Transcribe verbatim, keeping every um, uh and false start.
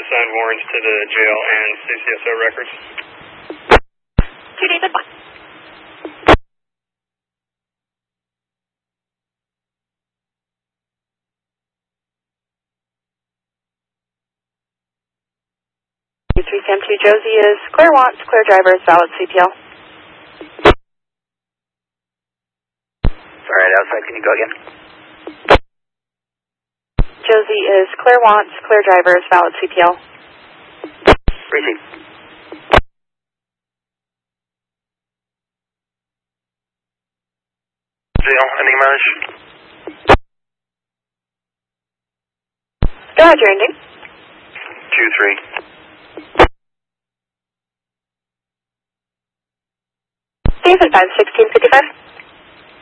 assigned warrants to the jail and C C S O records. two David one. three Sam two Josie is clear wants, clear drivers, valid C P L. Sorry, outside, can you go again? Josie is clear wants, clear drivers, valid C P L. Receive. Jail, ending mileage. Go ahead, your ending. two three. David five sixteen fifty-five.